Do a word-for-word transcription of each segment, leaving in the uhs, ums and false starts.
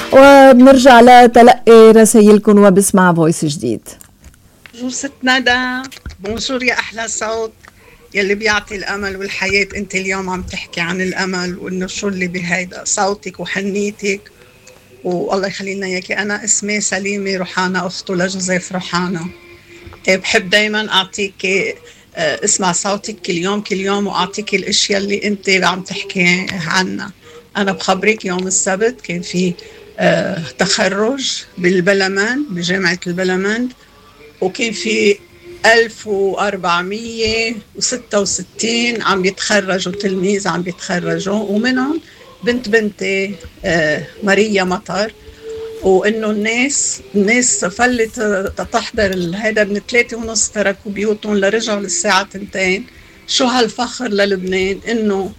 وبنرجع لتلقي رسائلكم وبسمع فويس جديد. بونجور ست ندى، بونجور يا أحلى صوت يلي بيعطي الأمل والحياة. أنت اليوم عم تحكي عن الأمل وإنه شو اللي بهيدا صوتك وحنيتك، والله يخلينا إياكي. أنا اسمي سليمة روحانا، أخته لجوزيف روحانا. بحب دايما أعطيك اسمع صوتك كل يوم كل يوم وأعطيك الأشياء اللي أنت عم تحكي عنها. أنا بخبرك يوم السبت كان في تخرج بالبلمان بجامعة البلمان، وكان في ألف وأربعمية وستة وستين عم بيتخرجوا تلميذ عم بيتخرجوا، ومنهم بنت بنتي ماريا مطر. وإنه الناس الناس فلت تحضر هذا من ثلاثة ونص تركوا بيوتهم لرجعوا للساعة تنتين. شو هالفخر للبنان، إنه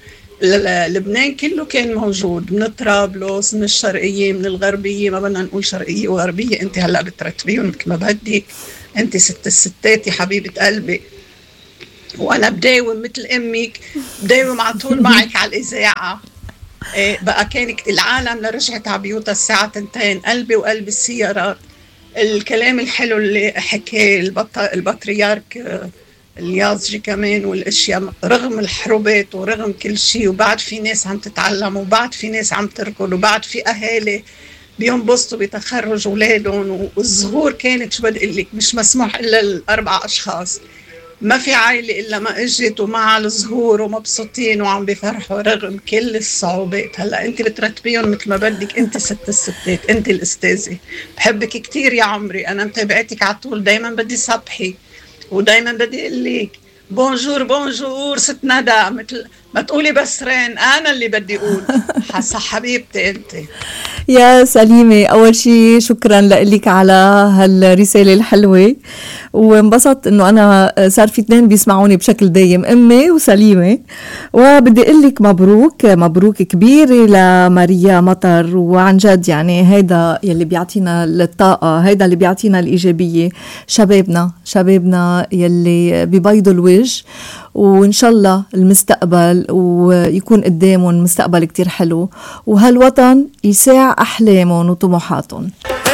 لبنان كله كان موجود، من طرابلس، من الشرقية، من الغربية. ما بدنا نقول شرقية وغربية، انت هلأ بترتبيهم مثل ما بدك. انت ست الستات يا حبيبة قلبي، وانا بداوم مثل امك، بداوم على طول معك على الإذاعة. إيه بقى كانت العالم لرجعت على بيوتها الساعة تنتين، قلبي وقلب السيارات. الكلام الحلو اللي حكاه البطريرك اليازجي كمان، والاشياء رغم الحروبات ورغم كل شيء، وبعد في ناس عم تتعلم، وبعد في ناس عم تركض، وبعد في اهالي بينبسطوا بتخرج اولادهم. والظهور كانت شو بدي اقول لك، مش مسموح الا الاربع اشخاص، ما في عائله الا ما اجت ومع الظهور ومبسوطين وعم بيفرحوا رغم كل الصعوبات. هلا انت بترتبيهم مثل ما بدك، انت ست الستات، انت الاستاذه. بحبك كثير يا عمري، انا متابعتك على طول، دائما بدي صبحي ودايما بدي اقول لك بونجور بونجور ست ندى، مثل ما تقولي بس رين، انا اللي بدي اقول حسا حبيبتي انت يا سليمة. أول شي شكرا لك على هالرسالة الحلوة، وانبسطت أنه أنا صار في اثنين بيسمعوني بشكل دايم، أمي وسليمة. وبدي أقول لك مبروك مبروك كبيرة لماريا مطر، وعن جد يعني هيدا يلي بيعطينا الطاقة، هيدا اللي بيعطينا الإيجابية. شبابنا شبابنا يلي بيبيضوا الوجه، وإن شاء الله المستقبل ويكون قدامهم مستقبل كتير حلو، وهالوطن يساع أحلامهم وطموحاتهم.